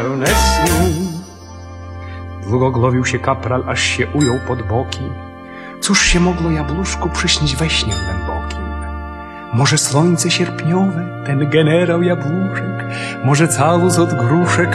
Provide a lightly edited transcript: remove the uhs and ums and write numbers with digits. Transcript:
Pełne snu. Długo głowił się kapral, aż się ujął pod boki. Cóż się mogło jabłuszku przyśnić we śnie głębokim? Może słońce sierpniowe, ten generał jabłuszek, może całus od gruszek,